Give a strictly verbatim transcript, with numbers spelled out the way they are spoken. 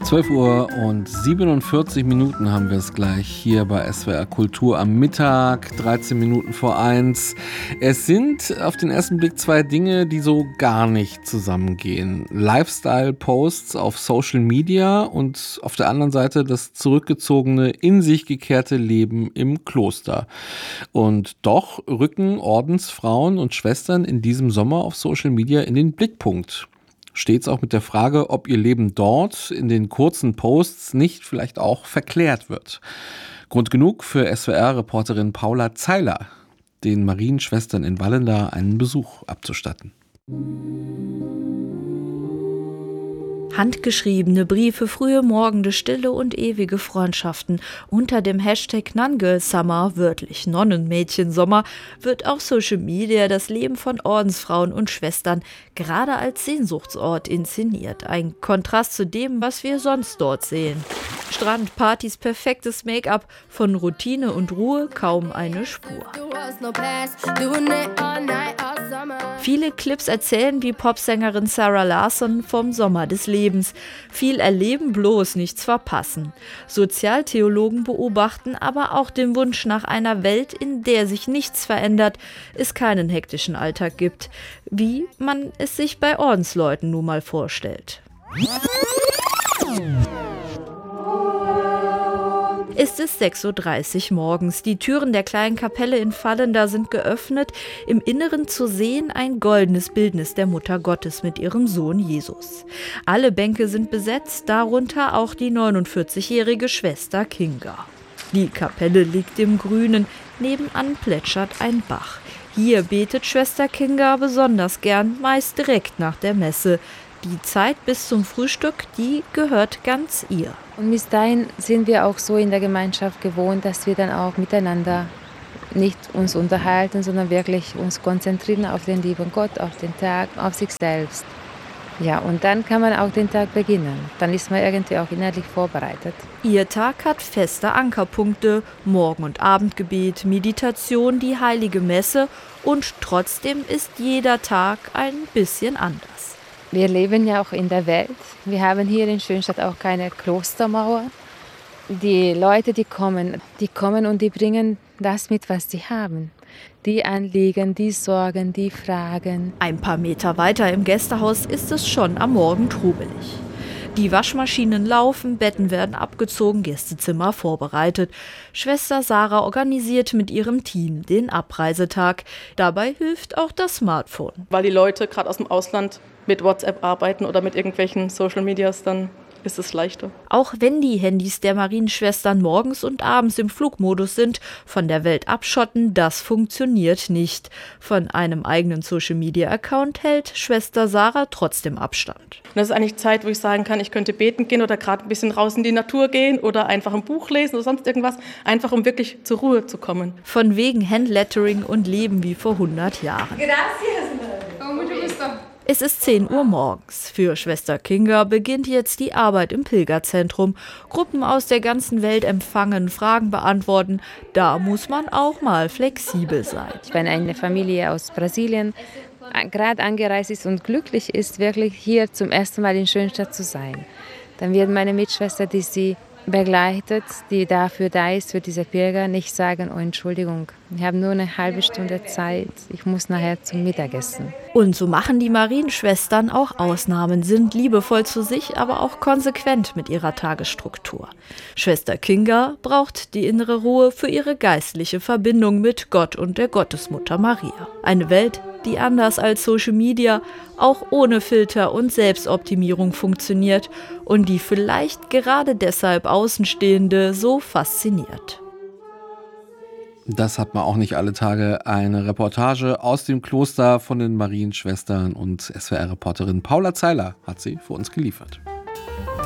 zwölf Uhr und siebenundvierzig Minuten haben wir es gleich hier bei S W R Kultur am Mittag, dreizehn Minuten vor eins. Es sind auf den ersten Blick zwei Dinge, die so gar nicht zusammengehen. Lifestyle-Posts auf Social Media und auf der anderen Seite das zurückgezogene, in sich gekehrte Leben im Kloster. Und doch rücken Ordensfrauen und Schwestern in diesem Sommer auf Social Media in den Blickpunkt. Stets auch mit der Frage, ob ihr Leben dort in den kurzen Posts nicht vielleicht auch verklärt wird. Grund genug für S W R-Reporterin Paula Zeiler, den Marienschwestern in Wallenda einen Besuch abzustatten. Handgeschriebene Briefe, frühe Morgende, stille und ewige Freundschaften. Unter dem Hashtag Nungirl Summer, wörtlich Nonnenmädchensommer, wird auf Social Media das Leben von Ordensfrauen und Schwestern gerade als Sehnsuchtsort inszeniert. Ein Kontrast zu dem, was wir sonst dort sehen. Strand, Partys, perfektes Make-up, von Routine und Ruhe kaum eine Spur. Viele Clips erzählen wie Popsängerin Sarah Larsson vom Sommer des Lebens. Viel erleben, bloß nichts verpassen. Sozialtheologen beobachten aber auch den Wunsch nach einer Welt, in der sich nichts verändert, es keinen hektischen Alltag gibt, wie man es sich bei Ordensleuten nun mal vorstellt. Ist es sechs Uhr dreißig morgens. Die Türen der kleinen Kapelle in Vallenda sind geöffnet. Im Inneren zu sehen ein goldenes Bildnis der Mutter Gottes mit ihrem Sohn Jesus. Alle Bänke sind besetzt, darunter auch die neunundvierzigjährige Schwester Kinga. Die Kapelle liegt im Grünen, nebenan plätschert ein Bach. Hier betet Schwester Kinga besonders gern, meist direkt nach der Messe. Die Zeit bis zum Frühstück, die gehört ganz ihr. Und bis dahin sind wir auch so in der Gemeinschaft gewohnt, dass wir dann auch miteinander nicht uns unterhalten, sondern wirklich uns konzentrieren auf den lieben Gott, auf den Tag, auf sich selbst. Ja, und dann kann man auch den Tag beginnen. Dann ist man irgendwie auch innerlich vorbereitet. Ihr Tag hat feste Ankerpunkte, Morgen- und Abendgebet, Meditation, die heilige Messe und trotzdem ist jeder Tag ein bisschen anders. Wir leben ja auch in der Welt. Wir haben hier in Schönstadt auch keine Klostermauer. Die Leute, die kommen, die kommen und die bringen das mit, was sie haben. Die Anliegen, die Sorgen, die Fragen. Ein paar Meter weiter im Gästehaus ist es schon am Morgen trubelig. Die Waschmaschinen laufen, Betten werden abgezogen, Gästezimmer vorbereitet. Schwester Sarah organisiert mit ihrem Team den Abreisetag. Dabei hilft auch das Smartphone. Weil die Leute gerade aus dem Ausland mit WhatsApp arbeiten oder mit irgendwelchen Social Medias, dann ist es leichter. Auch wenn die Handys der Marienschwestern morgens und abends im Flugmodus sind, von der Welt abschotten, das funktioniert nicht. Von einem eigenen Social-Media-Account hält Schwester Sarah trotzdem Abstand. Und das ist eigentlich Zeit, wo ich sagen kann, ich könnte beten gehen oder gerade ein bisschen raus in die Natur gehen oder einfach ein Buch lesen oder sonst irgendwas, einfach um wirklich zur Ruhe zu kommen. Von wegen Handlettering und Leben wie vor hundert Jahren. Gracias. Mucho gusto. Es ist zehn Uhr morgens. Für Schwester Kinga beginnt jetzt die Arbeit im Pilgerzentrum. Gruppen aus der ganzen Welt empfangen, Fragen beantworten. Da muss man auch mal flexibel sein. Wenn eine Familie aus Brasilien gerade angereist ist und glücklich ist, wirklich hier zum ersten Mal in Schönstadt zu sein, dann wird meine Mitschwester, die sie begleitet, die dafür da ist, für diese Pilger, nicht sagen, oh Entschuldigung, ich habe nur eine halbe Stunde Zeit, ich muss nachher zum Mittagessen. Und so machen die Marienschwestern auch Ausnahmen, sind liebevoll zu sich, aber auch konsequent mit ihrer Tagesstruktur. Schwester Kinga braucht die innere Ruhe für ihre geistliche Verbindung mit Gott und der Gottesmutter Maria. Eine Welt, die anders als Social Media auch ohne Filter und Selbstoptimierung funktioniert und die vielleicht gerade deshalb Außenstehende so fasziniert. Das hat man auch nicht alle Tage. Eine Reportage aus dem Kloster von den Marienschwestern und S W R-Reporterin Paula Zeiler hat sie für uns geliefert.